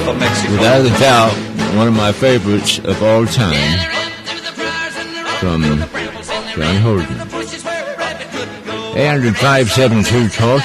Without a doubt, one of my favorites of all time from John Holden. 800-572-TALK,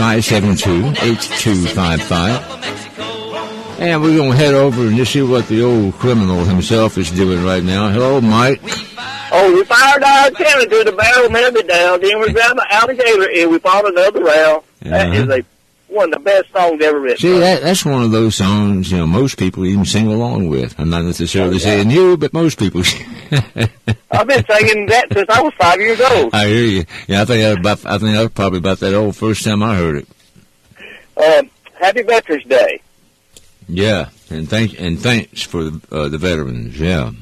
800-572-8255. And we're going to head over and just see what the old criminal himself is doing right now. Hello, Mike. Oh, we fired our antenna through the barrel, melted down, then we grabbed the alligator and we fought another round. That is one of the best songs ever written. See, that's one of those songs, most people even sing along with. I'm not necessarily saying you, but most people. I've been singing that since I was 5 years old. I hear you. Yeah, I think that was probably about that old first time I heard it. Happy Veterans Day. Yeah, and thanks for the veterans. Yeah.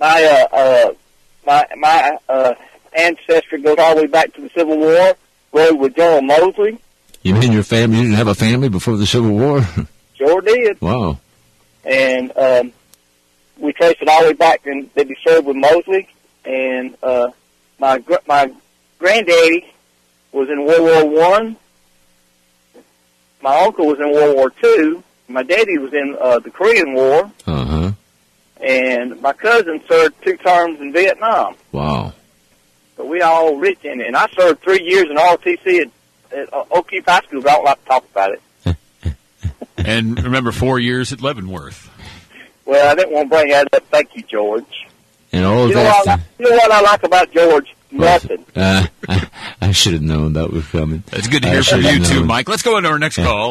My ancestry goes all the way back to the Civil War. Rode with General Mosley. You mean your family? You didn't have a family before the Civil War? Sure did. Wow. And we traced it all the way back, and they served with Mosley. And my granddaddy was in World War I. My uncle was in World War II. My daddy was in the Korean War. Uh-huh. And my cousin served 2 terms in Vietnam. Wow. So we all rich in it. And I served 3 years in ROTC at Oak Heath High School, but I don't like to talk about it. And remember, 4 years at Leavenworth. Well, I didn't want to bring that up. Thank you, George. And all you know what I like about George? Nothing. I should have known that was coming. It's good to hear from you, too, Mike. Let's go into our next call.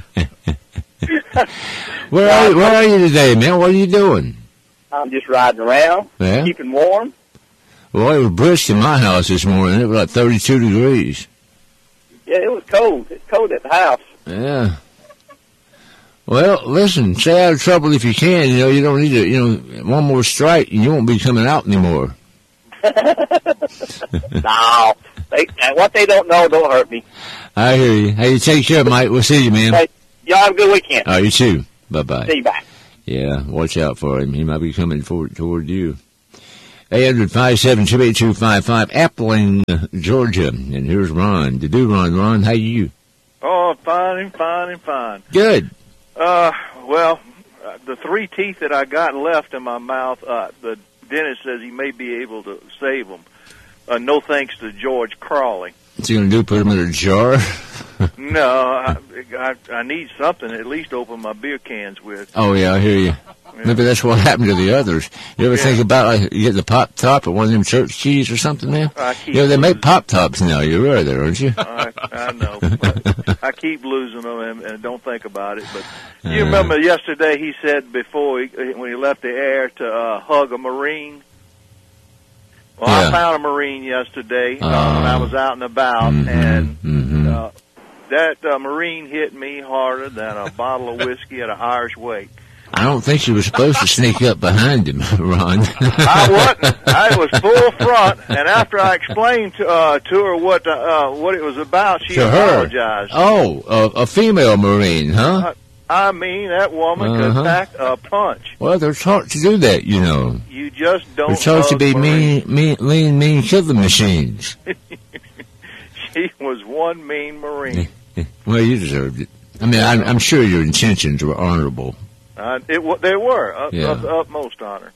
Where are you today, man? What are you doing? I'm just riding around, keeping warm. Well, it was brisk in my house this morning. It was like 32 degrees. Yeah, it was cold. It's cold at the house. Yeah. Well, listen, stay out of trouble if you can. You don't need to, one more strike and you won't be coming out anymore. No. What they don't know don't hurt me. I hear you. Hey, take care, Mike. We'll see you, man. Hey, y'all have a good weekend. Oh, you too. Bye-bye. See you back. Yeah, watch out for him. He might be coming toward you. 800-572-8255, Appling, Georgia. And here's Ron. Ron, how you? Oh, fine. Good. Well, the 3 teeth that I got left in my mouth, the dentist says he may be able to save them. No thanks to George Crawley. What's he going to do, put them in a jar? No, I need something at least to open my beer cans with. Oh, yeah, I hear you. Yeah. Maybe that's what happened to the others. You ever think about, you get the Pop Top or one of them church cheese or something, man? They make Pop Tops now. You're aware of that, aren't you? I know. But I keep losing them and don't think about it. But you remember yesterday he said before, when he left the air, to hug a Marine? Well, I found a Marine yesterday when I was out and about, and that Marine hit me harder than a bottle of whiskey at an Irish wake. I don't think you were supposed to sneak up behind him, Ron. I wasn't. I was full front, and after I explained to her what it was about, she apologized. Oh, a female Marine, huh? I mean, that woman could pack a punch. Well, they're taught to do that, You just don't. They're taught to be mean killing machines. She was one mean Marine. Well, you deserved it. I mean, I'm sure your intentions were honorable. They were of the utmost honor.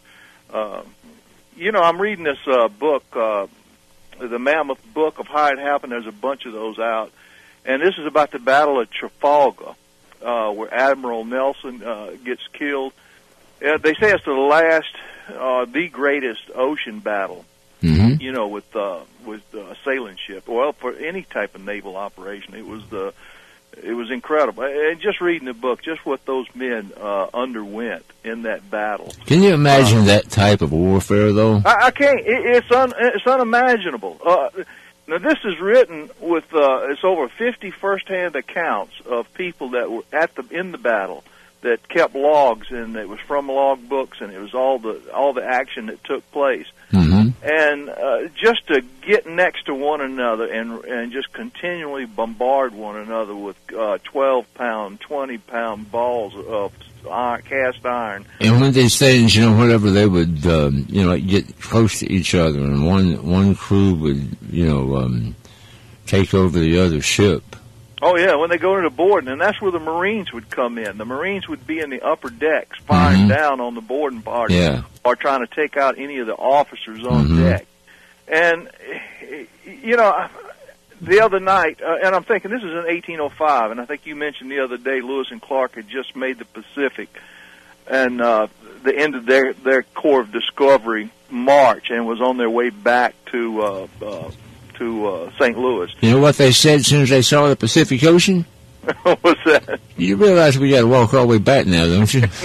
I'm reading this book, the Mammoth Book of How It Happened. There's a bunch of those out, and this is about the Battle of Trafalgar, where Admiral Nelson gets killed. They say it's the last, the greatest ocean battle. Mm-hmm. With a sailing ship. Well, for any type of naval operation, it was incredible. And just reading the book, just what those men underwent in that battle. Can you imagine that type of warfare, though? I can't. It's unimaginable. Now, this is written with it's over 50 first-hand accounts of people that were in the battle that kept logs, and it was from log books, and it was all the action that took place. Mm-hmm. And just to get next to one another and just continually bombard one another with 12-pound, 20-pound balls of cast iron. And when these things, whatever, they would, get close to each other, and one crew would, take over the other ship. Oh, yeah, when they go to the boarding, and that's where the Marines would come in. The Marines would be in the upper decks firing down on the boarding party or trying to take out any of the officers on deck. And, you know, the other night, and I'm thinking this is in 1805, and I think you mentioned the other day Lewis and Clark had just made the Pacific and the end of their Corps of Discovery march and was on their way back to St. Louis. You know what they said as soon as they saw the Pacific Ocean? What's that? You realize we got to walk all the way back now, don't you?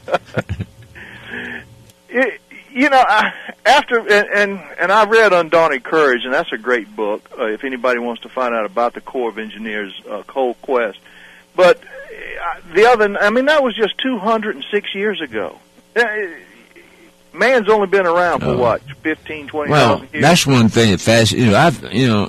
You know, after and I read Undaunted Courage, and that's a great book if anybody wants to find out about the Corps of Engineers' Cold Quest. But that was just 206 years ago. Man's only been around for what, 15, 20,000 years? That's one thing that fascinates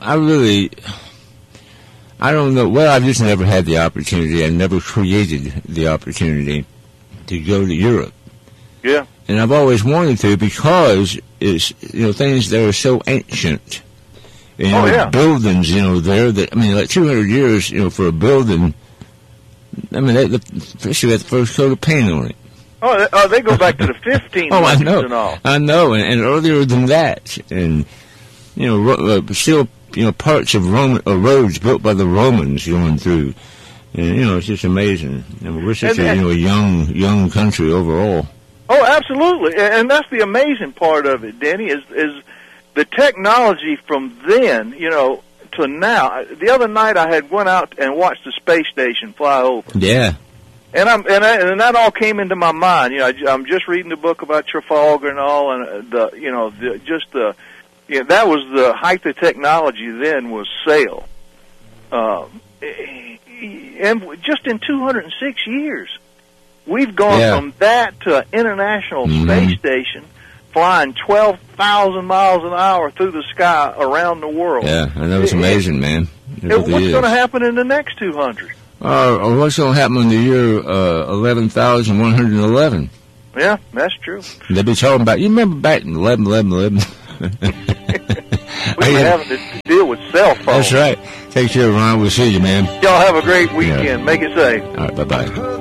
I don't know. Well, I've just never had the opportunity. I never created the opportunity to go to Europe. Yeah. And I've always wanted to because it's, things that are so ancient. Buildings, there that, like 200 years, for a building. They should have the first coat of paint on it. Oh, they go back to the 1500s I know. And all. I know, and earlier than that. And, still, parts of roads built by the Romans going through. And, it's just amazing. And we're such a young country overall. Oh, absolutely. And that's the amazing part of it, Denny, is the technology from then, to now. The other night I had went out and watched the space station fly over. Yeah. And that all came into my mind. I'm just reading the book about Trafalgar and all, and that was the height of technology then was sail. And just in 206 years, we've gone from that to an international space station flying 12,000 miles an hour through the sky around the world. Yeah, I know. It's amazing, man. What's going to happen in the next 200? What's going to happen in the year 11,111? Yeah, that's true. They'll be talking about, you remember back in 11. We were having to deal with cell phones. That's right. Take care, Ron. We'll see you, man. Y'all have a great weekend. Make it safe. All right, bye-bye.